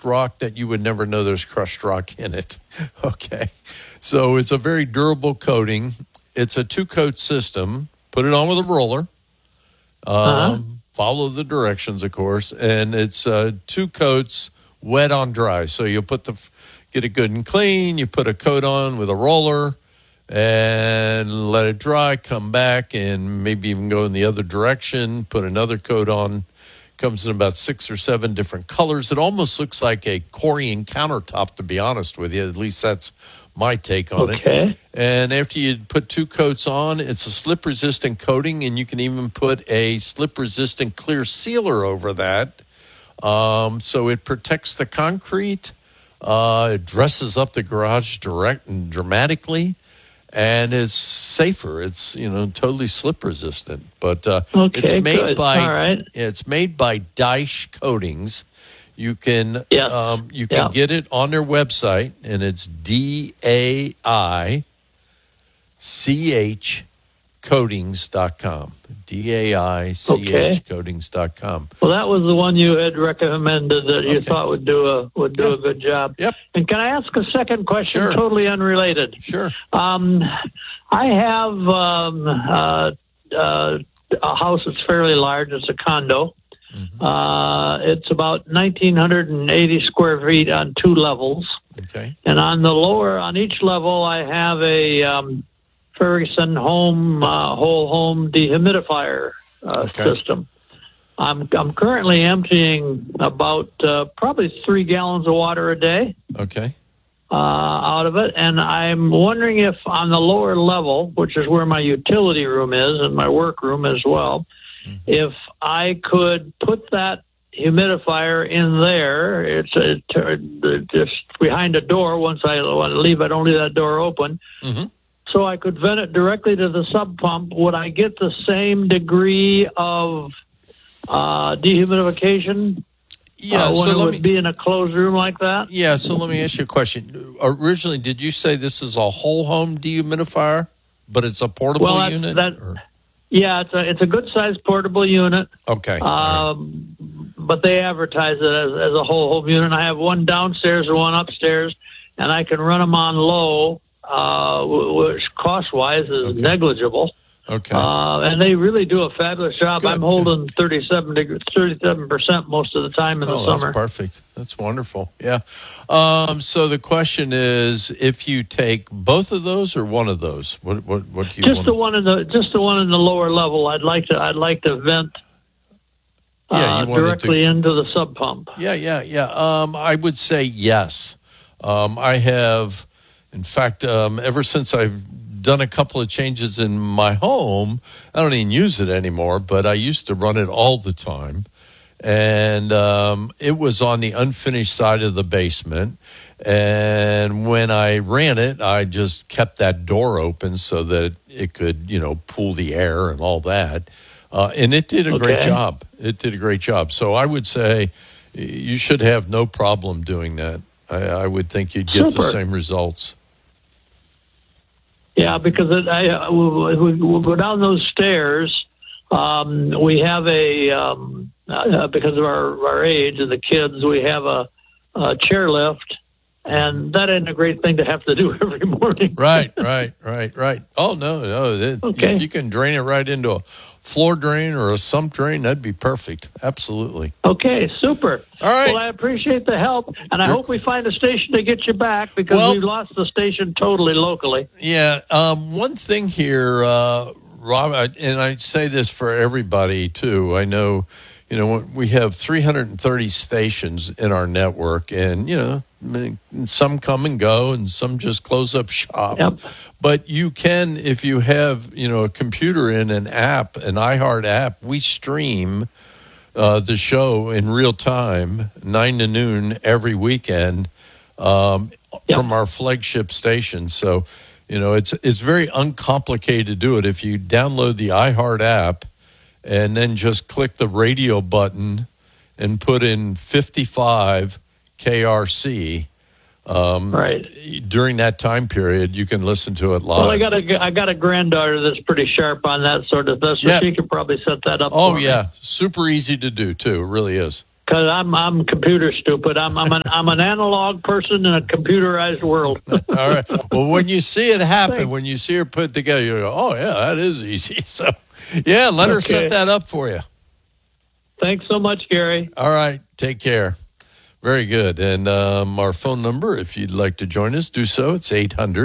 crushed rock that you would never know there's crushed rock in it. Okay. So it's a very durable coating. It's a 2-coat system. Put it on with a roller. Follow the directions, of course. And it's 2 coats, wet on dry. So you'll get it good and clean. You put a coat on with a roller and let it dry, come back, and maybe even go in the other direction, put another coat on. Comes in about 6 or 7 different colors. It almost looks like a Corian countertop, to be honest with you. At least that's my take on it. And after you put 2 coats on, it's a slip-resistant coating, and you can even put a slip-resistant clear sealer over that. So it protects the concrete. It dresses up the garage dramatically. And it's safer. It's totally slip resistant. But it's made it's made by Daish Coatings. You can get it on their website, and it's DAICH Coatings.com. DAICH Coatings.com. Well, that was the one you had recommended that you thought would do a good job. Yep. And can I ask a second question, Sure. totally unrelated? Sure. I have a house that's fairly large. It's a condo. Mm-hmm. It's about 1,980 square feet on 2 levels. Okay. And on each level, I have a Ferguson whole home dehumidifier system. I'm currently emptying about probably 3 gallons of water a day. Okay. Out of it, and I'm wondering if on the lower level, which is where my utility room is and my work room as well, if I could put that humidifier in there. It's just behind a door. Once I want to leave, I don't leave that door open. Mm-hmm. So I could vent it directly to the sub pump. Would I get the same degree of dehumidification? Yeah, when it would be in a closed room like that? Yeah, so let me ask you a question. Originally, did you say this is a whole home dehumidifier, but it's a portable unit? Yeah, it's a good-sized portable unit. Okay. But they advertise it as a whole home unit. I have one downstairs and one upstairs, and I can run them on low, which cost-wise is negligible. Okay. And they really do a fabulous job. Good, I'm holding 37% most of the time in the summer. That's perfect. That's wonderful. Yeah. So the question is, if you take both of those or one of those, what do you want? Just the one in the lower level. I'd like to vent directly into the sub pump. Yeah. I would say yes. I have, in fact, ever since I've done a couple of changes in my home, I don't even use it anymore, but I used to run it all the time. And it was on the unfinished side of the basement. And when I ran it, I just kept that door open so that it could, pool the air and all that. And it did a great job. It did a great job. So I would say you should have no problem doing that. I would think you'd get the same results. Yeah, because we go down those stairs. We have because of our age and the kids, we have a chairlift, and that ain't a great thing to have to do every morning. Right. Oh, no. If you can drain it right into a floor drain or a sump drain, that'd be perfect. Absolutely. Okay, super. All right. Well, I appreciate the help, and I hope we find a station to get you back because we've lost the station totally locally. Yeah. One thing here, Rob, and I say this for everybody, too. I know, we have 330 stations in our network, and, some come and go and some just close up shop. Yep. But you can, if you have, a computer in an app, an iHeart app, we stream the show in real time, 9 to noon every weekend from our flagship station. So, it's very uncomplicated to do it. If you download the iHeart app and then just click the radio button and put in 55 KRC, during that time period, you can listen to it live. Well, I got a granddaughter that's pretty sharp on that sort of thing, so she could probably set that up. Oh, yeah. Super easy to do, too. It really is. because I'm computer stupid. I'm an analog person in a computerized world. All right. Well, when you see it happen, Thanks. when you see her put together, you go, "Oh yeah, that is easy." So, yeah, let her set that up for you. Thanks so much, Gary. All right. Take care. Very good. And our phone number, if you'd like to join us, do so. It's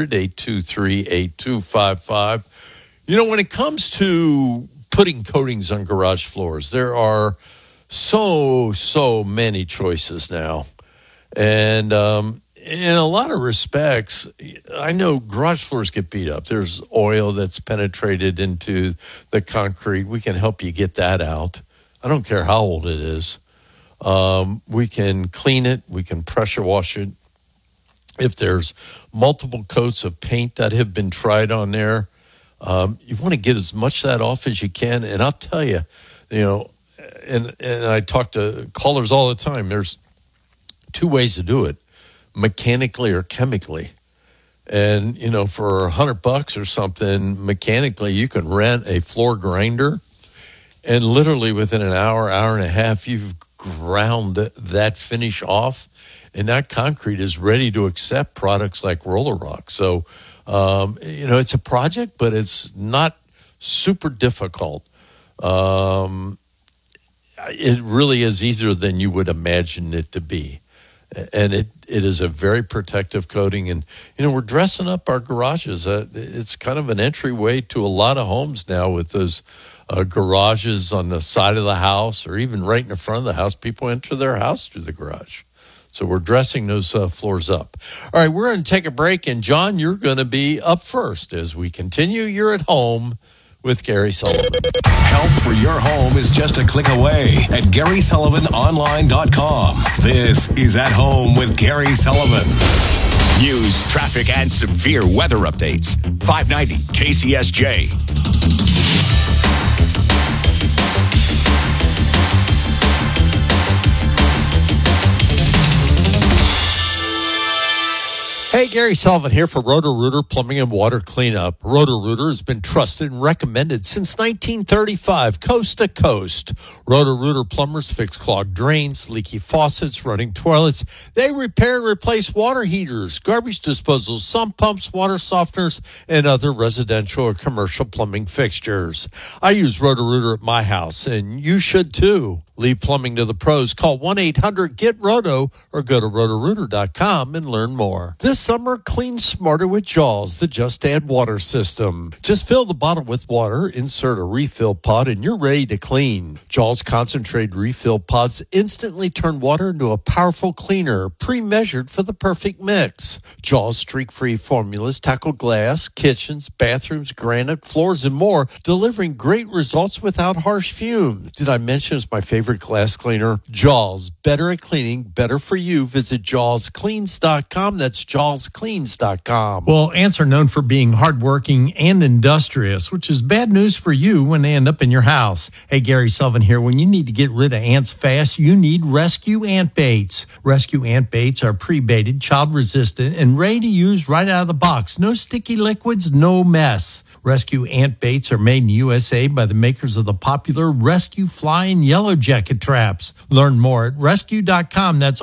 800-823-8255. You know, when it comes to putting coatings on garage floors, there are so many choices now. And in a lot of respects, I know garage floors get beat up. There's oil that's penetrated into the concrete. We can help you get that out. I don't care how old it is. We can clean it. We can pressure wash it. If there's multiple coats of paint that have been tried on there, you want to get as much of that off as you can. And I'll tell you, and I talk to callers all the time, there's two ways to do it, mechanically or chemically. And, for $100 or something, mechanically, you can rent a floor grinder. And literally within an hour and a half, you've ground that finish off, and that concrete is ready to accept products like Roller Rock. So, it's a project, but it's not super difficult. It really is easier than you would imagine it to be. And it is a very protective coating. And, we're dressing up our garages. It's kind of an entryway to a lot of homes now with those garages on the side of the house or even right in the front of the house. People enter their house through the garage. So we're dressing those floors up. All right, we're going to take a break. And, John, you're going to be up first as we continue. You're at home with Gary Sullivan. Help for your home is just a click away at GarySullivanOnline.com. This is At Home with Gary Sullivan. News, traffic, and severe weather updates. 590 KCSJ. Hey, Gary Sullivan here for Roto-Rooter Plumbing and Water Cleanup. Roto-Rooter has been trusted and recommended since 1935, coast to coast. Roto-Rooter plumbers fix clogged drains, leaky faucets, running toilets. They repair and replace water heaters, garbage disposals, sump pumps, water softeners, and other residential or commercial plumbing fixtures. I use Roto-Rooter at my house, and you should too. Leave plumbing to the pros. Call 1-800-GET-ROTO or go to rotorooter.com and learn more. This summer, clean smarter with Jaws, the Just Add Water system. Just fill the bottle with water, insert a refill pod, and you're ready to clean. Jaws concentrated refill pods instantly turn water into a powerful cleaner, pre-measured for the perfect mix. Jaws streak-free formulas tackle glass, kitchens, bathrooms, granite, floors, and more, delivering great results without harsh fumes. Did I mention it's my favorite glass cleaner? Jaws, better at cleaning, better for you. Visit JawsCleans.com. That's JawsCleans.com. Well, ants are known for being hardworking and industrious, which is bad news for you when they end up in your house. Hey, Gary Sullivan here. When you need to get rid of ants fast, you need Rescue Ant Baits. Rescue Ant Baits are pre-baited, child-resistant, and ready to use right out of the box. No sticky liquids, no mess. Rescue Ant Baits are made in the USA by the makers of the popular Rescue Fly and Yellow Jacket traps. Learn more at rescue.com. That's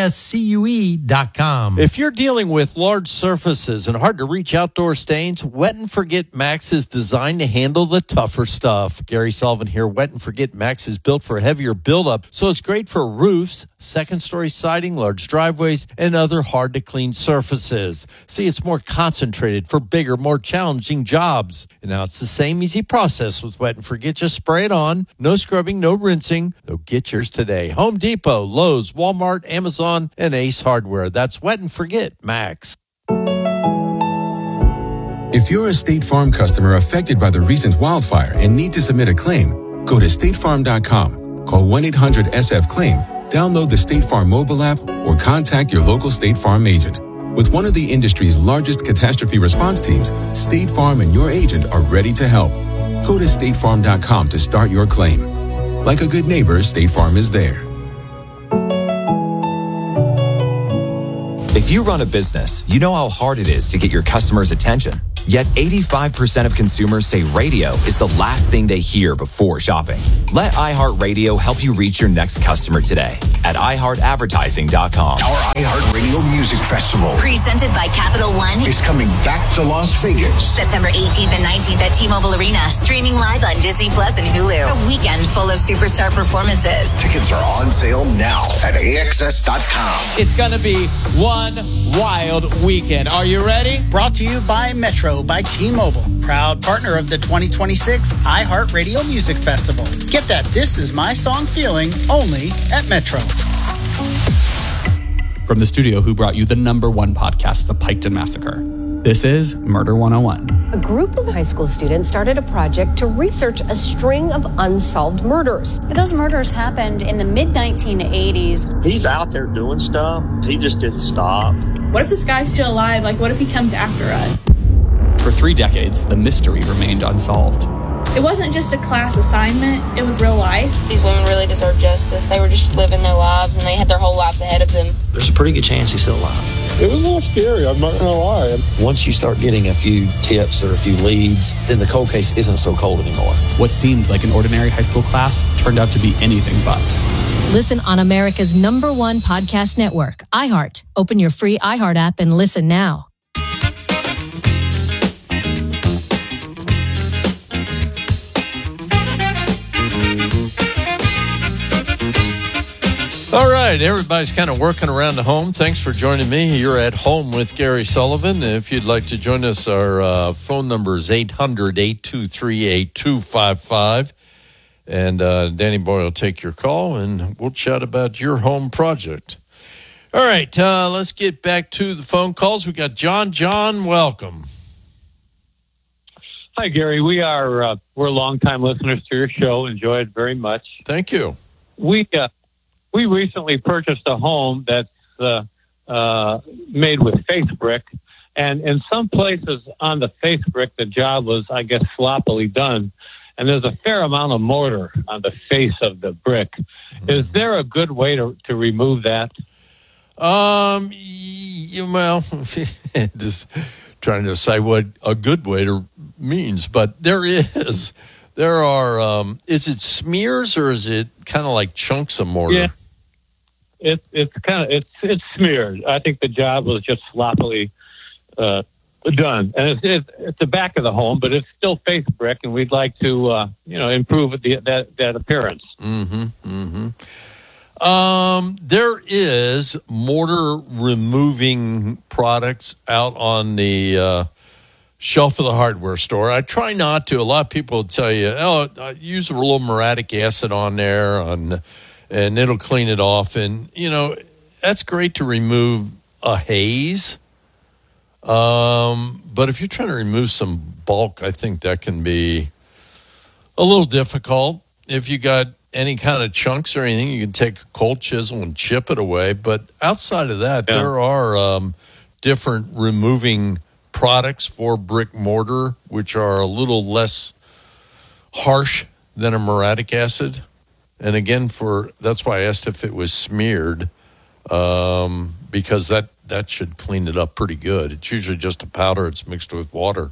RESCUE.com. If you're dealing with large surfaces and hard-to-reach outdoor stains, Wet and Forget Max is designed to handle the tougher stuff. Gary Sullivan here. Wet and Forget Max is built for heavier buildup, so it's great for roofs, second-story siding, large driveways, and other hard-to-clean surfaces. See, it's more concentrated for bigger, more challenging jobs. And now it's the same easy process with Wet and Forget. Just spray it on. No scrubbing, no rinsing. So get yours today. Home Depot, Lowe's, Walmart, Amazon, and Ace Hardware. That's Wet and Forget Max. If you're a State Farm customer affected by the recent wildfire and need to submit a claim, go to statefarm.com, call 1-800-SF-CLAIM, download the State Farm mobile app, or contact your local State Farm agent. With one of the industry's largest catastrophe response teams, State Farm and your agent are ready to help. Go to statefarm.com to start your claim. Like a good neighbor, State Farm is there. If you run a business, you know how hard it is to get your customers' attention. Yet 85% of consumers say radio is the last thing they hear before shopping. Let iHeartRadio help you reach your next customer today at iHeartAdvertising.com. Our iHeartRadio Music Festival Presented by Capital One. is coming back to Las Vegas. September 18th and 19th at T-Mobile Arena. Streaming live on Disney Plus and Hulu. A weekend full of superstar performances. Tickets are on sale now at AXS.com. It's going to be one wild weekend. Are you ready? Brought to you by Metro by T-Mobile, proud partner of the 2026 iHeartRadio Music Festival. Get that This Is My Song feeling only at Metro. From the studio who brought you the #1 podcast, The Piketon Massacre, this is Murder 101. A group of high school students started a project to research a string of unsolved murders. Those murders happened in the mid-1980s. He's out there doing stuff. He just didn't stop. What if this guy's still alive? Like, what if he comes after us? For 3 decades, the mystery remained unsolved. It wasn't just a class assignment, it was real life. These women really deserve justice. They were just living their lives, and they had their whole lives ahead of them. There's a pretty good chance he's still alive. It was a little scary, I'm not going to lie. Once you start getting a few tips or a few leads, then the cold case isn't so cold anymore. What seemed like an ordinary high school class turned out to be anything but. Listen on America's #1 podcast network, iHeart. Open your free iHeart app and listen now. All right, everybody's kind of working around the home. Thanks for joining me. You're at home with Gary Sullivan. If you'd like to join us, our phone number is 800-823-8255. And Danny Boy will take your call, and we'll chat about your home project. All right, let's get back to the phone calls. We got John. John, welcome. Hi, Gary. We're longtime listeners to your show. Enjoy it very much. Thank you. We recently purchased a home that's made with face brick, and in some places on the face brick, the job was, I guess, sloppily done, and there's a fair amount of mortar on the face of the brick. Is there a good way to remove that? Well, just trying to decide what a good way to means, but there are. Is it smears or is it kind of like chunks of mortar? Yeah. It's smeared. I think the job was just sloppily done, and it's the back of the home, but it's still face brick, and we'd like to improve that appearance. There is mortar removing products out on the shelf of the hardware store. I try not to. A lot of people will tell you, use a little muriatic acid on there, and it'll clean it off. And, that's great to remove a haze. But if you're trying to remove some bulk, I think that can be a little difficult. If you got any kind of chunks or anything, you can take a cold chisel and chip it away. But outside of that, there are different removing products for brick mortar, which are a little less harsh than a muriatic acid. And again, that's why I asked if it was smeared, because that should clean it up pretty good. It's usually just a powder. It's mixed with water.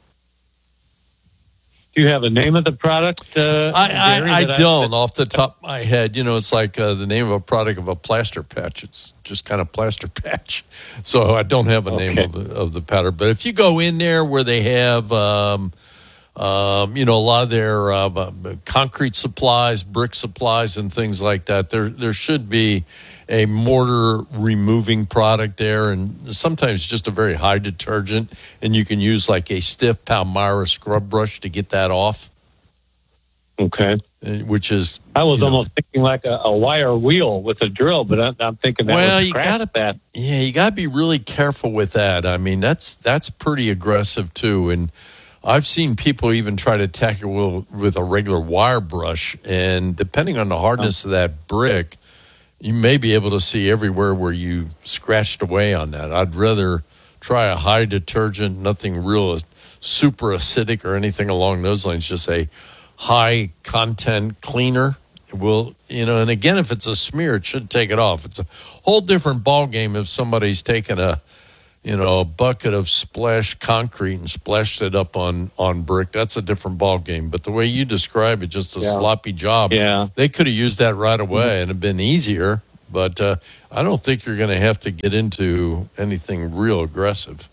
Do you have a name of the product? I don't off the top of my head. It's like the name of a product of a plaster patch. It's just kind of plaster patch. So I don't have a name of the powder. But if you go in there where they have, a lot of their concrete supplies, brick supplies, and things like that, there should be a mortar removing product there, and sometimes just a very high detergent, and you can use like a stiff Palmyra scrub brush to get that off. Okay. Which is... I was almost thinking like a wire wheel with a drill, but I'm thinking that would scratch that. Yeah, you got to be really careful with that. I mean, that's pretty aggressive too, and I've seen people even try to tackle with a regular wire brush, and depending on the hardness of that brick, you may be able to see everywhere where you scratched away on that. I'd rather try a high detergent, nothing real super acidic or anything along those lines, just a high content cleaner. And again, if it's a smear, it should take it off. It's a whole different ball game if somebody's taken a a bucket of splashed concrete and splashed it up on brick, that's a different ball game. But the way you describe it, just a sloppy job, they could have used that right away and have been easier. But I don't think you're going to have to get into anything real aggressive.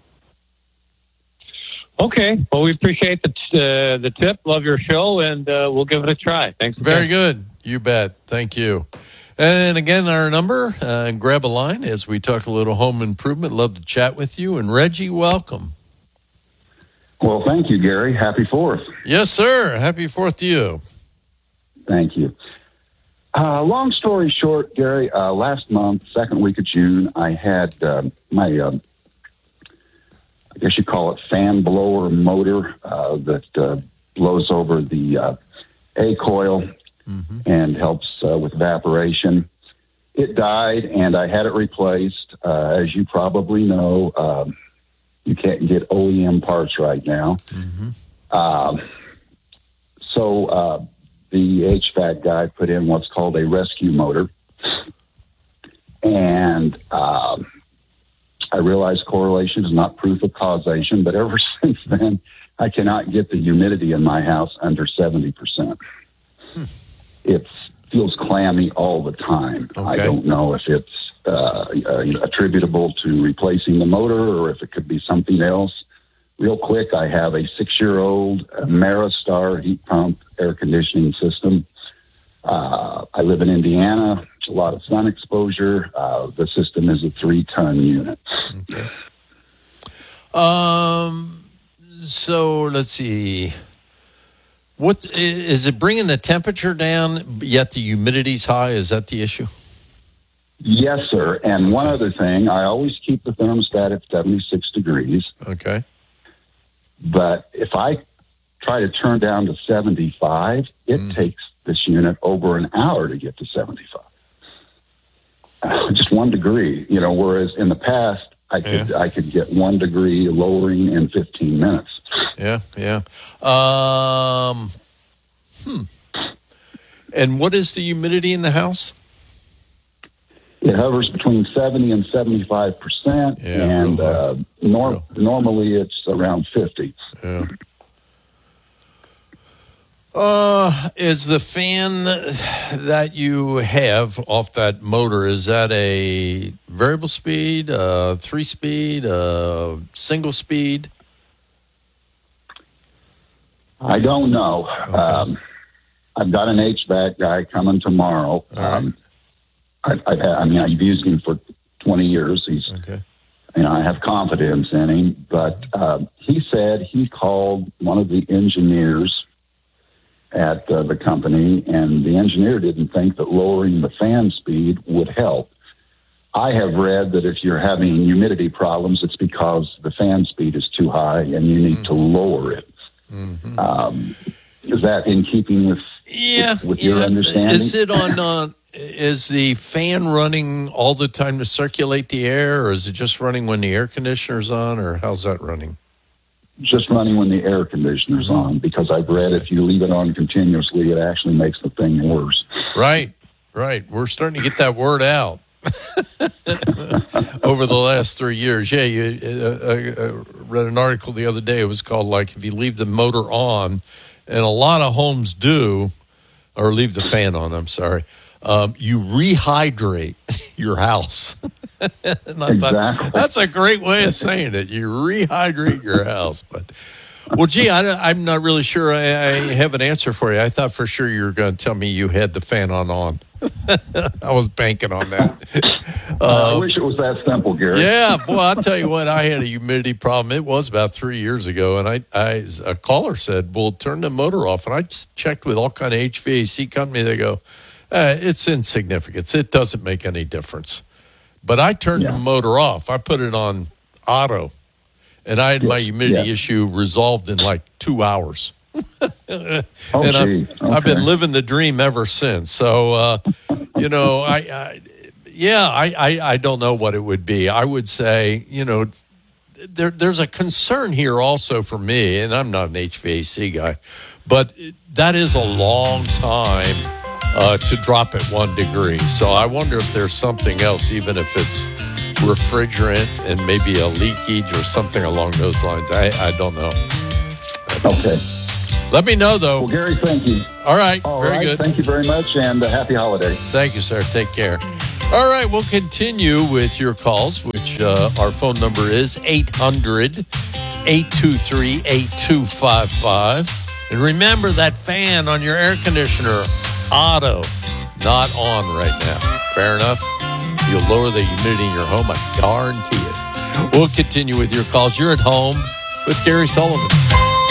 Okay. Well, we appreciate the tip. Love your show, and we'll give it a try. Thanks. Very good. You bet. Thank you. And again, our number, grab a line as we talk a little home improvement. Love to chat with you. And Reggie, welcome. Well, thank you, Gary. Happy 4th. Yes, sir. Happy 4th to you. Thank you. Long story short, Gary, last month, second week of June, I had my, I guess you call it fan blower motor that blows over the A coil and helps with evaporation. It died, and I had it replaced. As you probably know, you can't get OEM parts right now. So the HVAC guy put in what's called a rescue motor. And I realized correlation is not proof of causation, but ever since then, I cannot get the humidity in my house under 70%. It feels clammy all the time. Okay. I don't know if it's attributable to replacing the motor or if it could be something else. Real quick, I have a 6-year-old Ameristar heat pump air conditioning system. I live in Indiana, a lot of sun exposure. The system is a 3-ton unit. Okay. So let's see. What is it bringing the temperature down, yet the humidity's high? Is that the issue? Yes, sir. And one other thing, I always keep the thermostat at 76 degrees. Okay. But if I try to turn down to 75, it takes this unit over an hour to get to 75. Just 1 degree, whereas in the past, I could get 1 degree lowering in 15 minutes. Yeah. And what is the humidity in the house? It hovers between 70 and 75%, and normally it's around 50. Yeah. Is the fan that you have off that motor, is that a variable speed, 3-speed, single speed? I don't know. Okay. I've got an HVAC guy coming tomorrow. Right. I've used him for 20 years. I have confidence in him, but he said he called one of the engineers at the company, and the engineer didn't think that lowering the fan speed would help. I have read that if you're having humidity problems, it's because the fan speed is too high and you need to lower it. Is that in keeping with your understanding? Is it on? Is the fan running all the time to circulate the air, or is it just running when the air conditioner's on, or how's that running? Just running when the air conditioner's on, because I've read if you leave it on continuously, it actually makes the thing worse. Right. We're starting to get that word out over the last 3 years. Yeah, I read an article the other day. It was called, if you leave the motor on, and a lot of homes do, or leave the fan on, I'm sorry, you rehydrate your house. Exactly. That's a great way of saying it. You rehydrate your house. But, gee, I'm not really sure I have an answer for you. I thought for sure you were going to tell me you had the fan on. I was banking on that. I wish it was that simple, Gary. Yeah, boy, I'll tell you what, I had a humidity problem. It was about 3 years ago, and a caller said, well, turn the motor off. And I just checked with all kind of HVAC company. They go, it's insignificant. It doesn't make any difference. But I turned the motor off. I put it on auto, and I had my humidity issue resolved in 2 hours. And I've been living the dream ever since. So, I don't know what it would be. I would say, there's a concern here also for me, and I'm not an HVAC guy, but that is a long time to drop it 1 degree. So I wonder if there's something else, even if it's refrigerant and maybe a leakage or something along those lines. I don't know. Okay. Let me know, though. Well, Gary, thank you. All right. All very right. good. Thank you very much, and happy holiday. Thank you, sir. Take care. All right. We'll continue with your calls, which our phone number is 800-823-8255. And remember that fan on your air conditioner, auto, not on right now. Fair enough? You'll lower the humidity in your home, I guarantee it. We'll continue with your calls. You're at home with Gary Sullivan.